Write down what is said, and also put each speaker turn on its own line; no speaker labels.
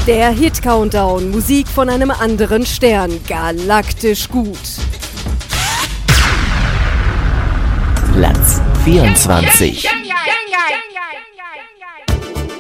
Der Hit-Countdown, Musik von einem anderen Stern, galaktisch gut.
Platz 24.